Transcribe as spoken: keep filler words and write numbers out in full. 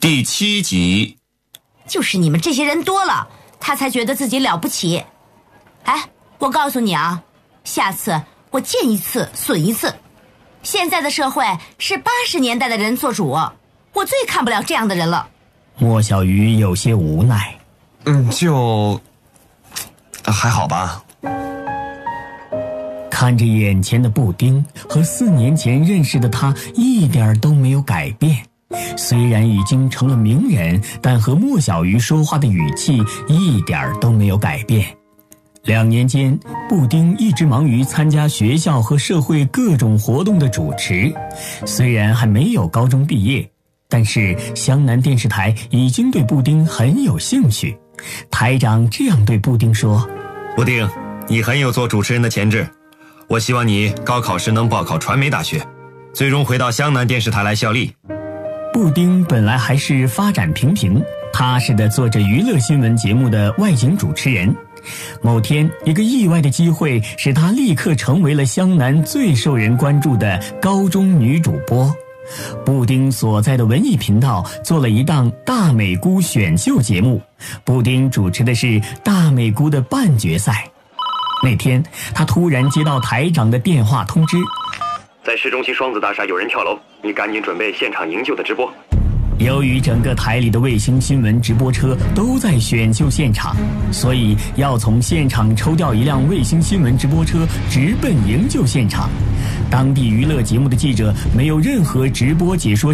第七集。 就是你们这些人多了，他才觉得自己了不起。哎，我告诉你啊，下次我见一次损一次。现在的社会是八十年代的人做主，我最看不了这样的人了。 莫小鱼有些无奈。 嗯，就还好吧。 看着眼前的布丁和四年前认识的他一点都没有改变，虽然已经成了名人，但和莫小鱼说话的语气一点都没有改变。两年间，布丁一直忙于参加学校和社会各种活动的主持，虽然还没有高中毕业，但是湘南电视台已经对布丁很有兴趣。台长这样对布丁说： 布丁，你很有做主持人的潜质，我希望你高考时能报考传媒大学，最终回到湘南电视台来效力。 布丁本来还是发展平平，踏实地做着娱乐新闻节目的外景主持人。某天，一个意外的机会使他立刻成为了湘南最受人关注的高中女主播。布丁所在的文艺频道做了一档大美姑选秀节目，布丁主持的是大美姑的半决赛。那天，他突然接到台长的电话通知， 在市中心双子大厦有人跳楼，你赶紧准备现场营救的直播。 由于整个台里的卫星新闻直播车都在选秀现场，所以要从现场抽调一辆卫星新闻直播车直奔营救现场。当地娱乐节目的记者没有任何直播解说